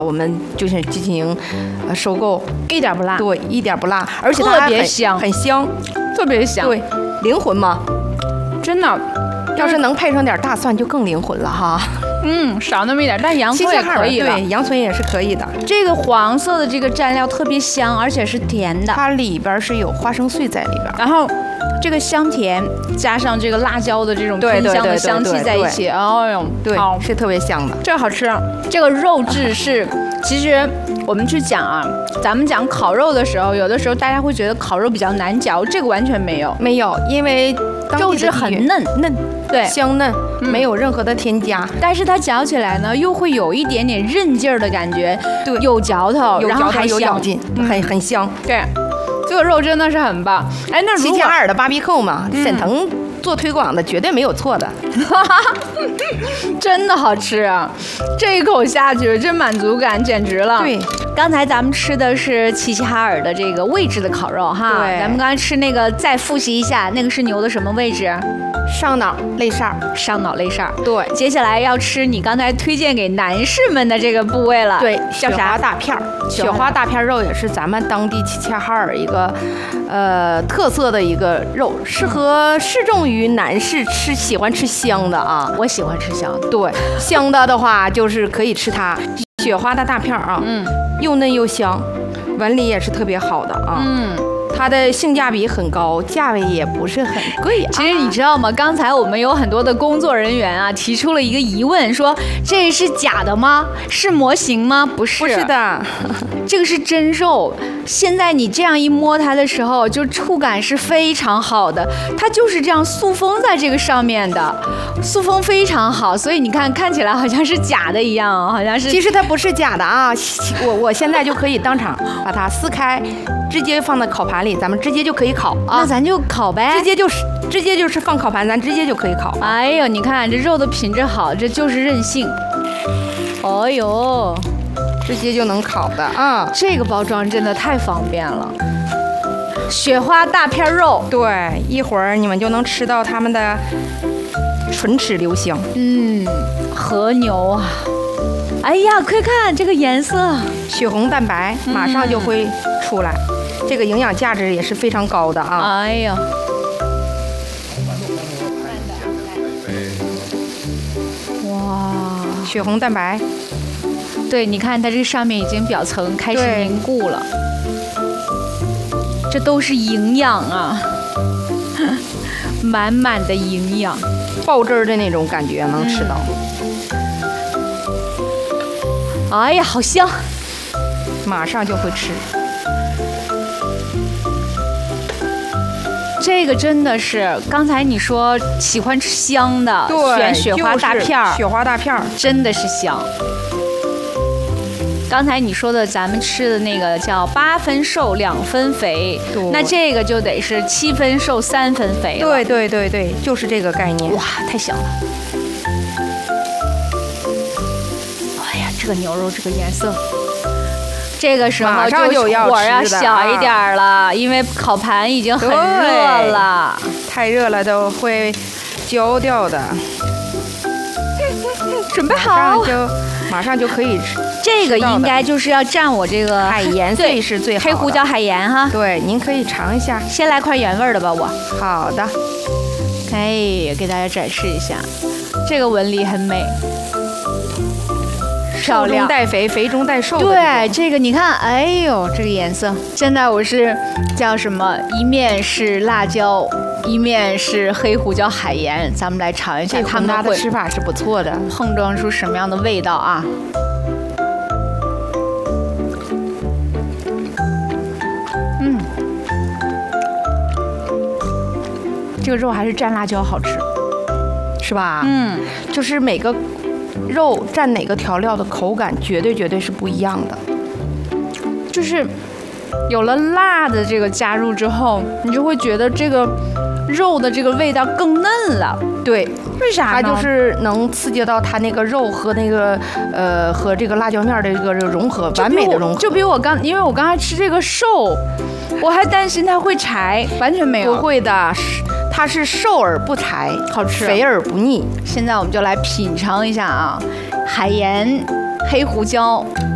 我们就是进行收购， 一点不辣， 对，一点不辣，而且它特别香， 很香， 特别香， 对，灵魂嘛， 真的。 要是能配上点大蒜，就更灵魂了哈。 少那么一点，但洋葱也可以了。 对，洋葱也是可以的。 这个黄色的这个蘸料特别香，而且是甜的， 它里边是有花生碎在里边， 然后这个香甜加上这个辣椒的这种喷香的香气在一起，哎呦， 对，是特别香的。 这个好吃。这个肉质是，其实我们去讲啊，咱们讲烤肉的时候，有的时候大家会觉得烤肉比较难嚼，这个完全没有， 因为肉质很嫩，对， 香嫩，没有任何的添加， 但是它嚼起来呢，又会有一点点韧劲儿的感觉， 对， 有嚼头，然后还有咬劲，很香。 对，这个肉真的是很棒。哎，那齐齐哈尔的巴比扣嘛，沈腾做推广的绝对没有错的， 真的好吃啊！这一口下去，这满足感简直了。 对， 刚才咱们吃的是齐齐哈尔的这个位置的烤肉哈， 对， 咱们刚才吃那个再复习一下，那个是牛的什么位置？ 上脑肋扇， 上脑肋扇。 对， 接下来要吃你刚才推荐给男士们的这个部位了， 对， 叫啥？ 雪花大片儿。雪花大片肉也是咱们当地齐齐哈尔一个特色的一个肉，适中于男士喜欢吃香的啊。 我喜欢吃香的。 对，香的话就是可以吃它。雪花的大片啊，又嫩又香，纹理也是特别好的啊。它的性价比很高，价位也不是很贵啊。 其实你知道吗？刚才我们有很多的工作人员啊，提出了一个疑问，说这是假的吗？是模型吗？不是， 不是的， 这个是真肉。现在你这样一摸它的时候，就触感是非常好的，它就是这样塑封在这个上面的，塑封非常好，所以你看起来好像是假的一样，好像是。 其实它不是假的啊，我现在就可以当场把它撕开，直接放到烤盘里，咱们直接就可以烤啊。 那咱就烤呗， 直接就是放烤盘，咱直接就可以烤。 哎呦，你看这肉的品质好，这就是韧性。哎呦， 直接就能烤的啊！ 这个包装真的太方便了。雪花大片肉， 对，一会儿你们就能吃到他们的唇齿留香。 和牛啊！哎呀，快看这个颜色， 血红蛋白马上就会出来，这个营养价值也是非常高的啊！ 哎呀，哇， 血红蛋白， 对，你看它这上面已经表层开始凝固了，这都是营养啊，满满的营养， 爆汁儿的那种感觉能吃到。 哎呀，好香！ 马上就会吃。 这个真的是，刚才你说喜欢吃香的，选雪花大片儿， 雪花大片儿真的是香。刚才你说的咱们吃的那个叫8分瘦2分肥，那这个就得是7分瘦3分肥了。 对，就是这个概念。 哇，太香了！哎呀，这个牛肉这个颜色。这个时候就火要小一点了，因为烤盘已经很热了， 太热了都会焦掉的。 准备好， 马上就可以吃。 这个应该就是要蘸我这个海盐碎是最好的， 黑胡椒海盐哈。 对，您可以尝一下。 先来块原味的吧，我。 好的。 哎，给大家展示一下，这个纹理很美。 瘦中带肥，肥中带瘦。 对，这个你看，哎呦，这个颜色，现在我是叫什么？一面是辣椒，一面是黑胡椒海盐，咱们来尝一下， 他们的吃法是不错的， 碰撞出什么样的味道啊？这个肉还是蘸辣椒好吃， 是吧？就是每个肉蘸哪个调料的口感绝对是不一样的， 就是有了辣的这个加入之后，你就会觉得这个肉的这个味道更嫩了。 对， 为啥呢？ 它就是能刺激到它那个肉和那个和这个辣椒面的一个融合，完美的融合。 就比因为我刚才吃这个瘦，我还担心它会柴，完全没有， 不会的。它是瘦而不柴， 好吃， 肥而不腻。 现在我们就来品尝一下啊，海盐、黑胡椒